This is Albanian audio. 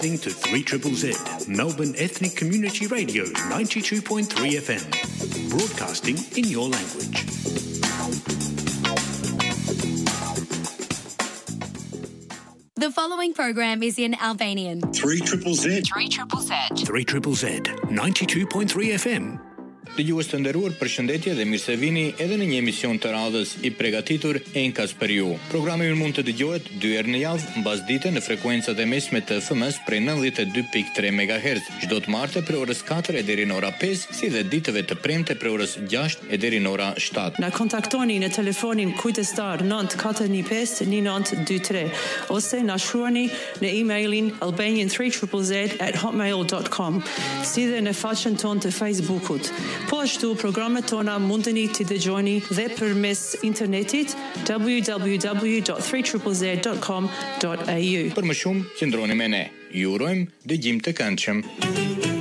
To 3ZZZ, Melbourne Ethnic Community Radio, 92.3 FM, broadcasting in your language. The following program is in Albanian. 3ZZZ. 3ZZZ, 92.3 FM. Dëgjues të nderuar, përshëndetje dhe mirë se vini edhe në një emision të radhës I përgatitur Enkas për ju. Programi ju mund të dëgjohet 2 herë në javë, mbasdite në frekuencat e mesme të FM-s prej 92.3 MHz, çdo të martë prej orës 4 e deri në ora 5, si dhe ditëve të premte prej orës 6 e deri në ora 7. Na kontaktoni në telefonin kujtestar 9415 1923 ose na shkruani në emailin albanian3ZZZ@hotmail.com, si dhe në faqen tonë të Facebookut. Po ashtu, programet tona mundeni t'i dëgjoni dhe përmes internetit www.3ZZZ.com.au. Për më shumë, qëndroni me ne. Ju urojmë dëgjim të këndshëm.